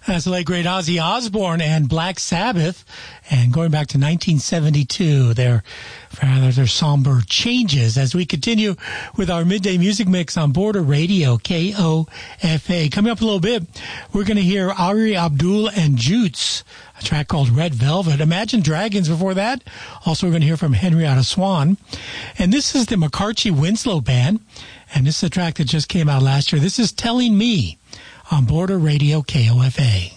That's the late, great Ozzy Osbourne and Black Sabbath. And going back to 1972, their somber changes as we continue with our midday music mix on Border Radio, KOFA. Coming up a little bit, we're going to hear Ari Abdul and Jutes, a track called Red Velvet. Imagine Dragons before that. Also, we're going to hear from Henrietta Swan. And this is the McCarthy Winslow Band. And this is a track that just came out last year. This is Telling Me on Border Radio, KOFA.